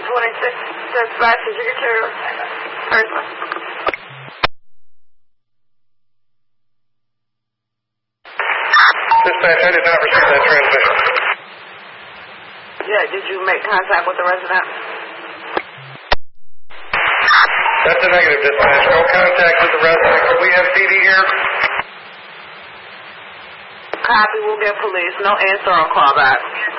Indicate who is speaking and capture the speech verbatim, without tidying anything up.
Speaker 1: twenty-six, dispatch, did you get your person?
Speaker 2: Dispatch, I did not receive that transmission.
Speaker 1: Yeah, did you make contact with the resident?
Speaker 2: That's a negative, dispatch. No contact with the resident. Can we have D D here?
Speaker 1: Copy, we'll get police. No answer on callback.